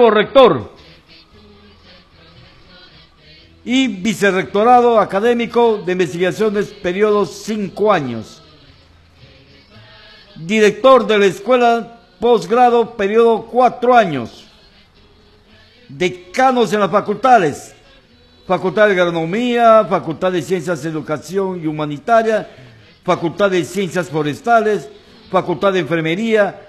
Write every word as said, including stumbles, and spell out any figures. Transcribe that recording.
nuevo rector y vicerrectorado académico de investigaciones, periodo cinco años. Director de la escuela posgrado, periodo cuatro años. Decanos en las facultades, Facultad de Agronomía, Facultad de Ciencias de Educación y Humanitaria, Facultad de Ciencias Forestales, Facultad de Enfermería,